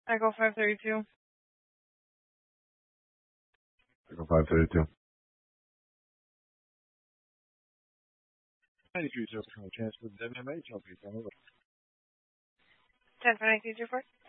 I go 532. I go 532. 93 0 chance for the MMA trophy. 10 for 1924.